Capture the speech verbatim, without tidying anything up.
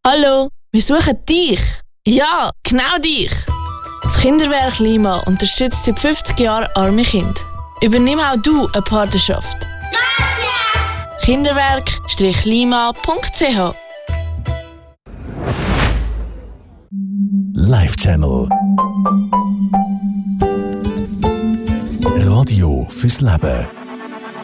Hallo, wir suchen dich. Ja, genau dich. Das Kinderwerk Lima unterstützt seit fünfzig Jahren arme Kinder. Übernimm auch du eine Patenschaft. Gracias! kinderwerk lima punkt c h Live Channel. Radio fürs Leben.